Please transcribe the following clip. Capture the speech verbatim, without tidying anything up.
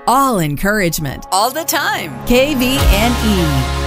all encouragement, all the time. K V N E.